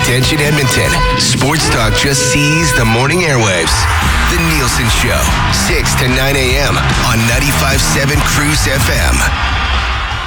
Attention Edmonton. Sports Talk just seized the morning airwaves. The Nielsen Show, 6 to 9 a.m. on 95.7 Cruise FM.